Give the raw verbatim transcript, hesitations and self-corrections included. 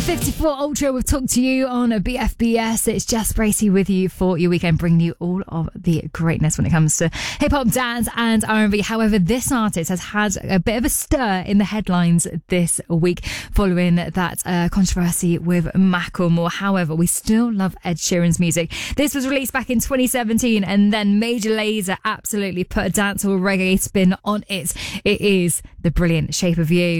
fifty-four Ultra, we've talked to you on a B F B S. It's Jess Bracey with you for your weekend, bringing you all of the greatness when it comes to hip-hop, dance and R and B. However, this artist has had a bit of a stir in the headlines this week following that uh, controversy with Macklemore. However, we still love Ed Sheeran's music. This was released back in twenty seventeen, and then Major Lazer absolutely put a dancehall reggae spin on it. It is the brilliant Shape of You.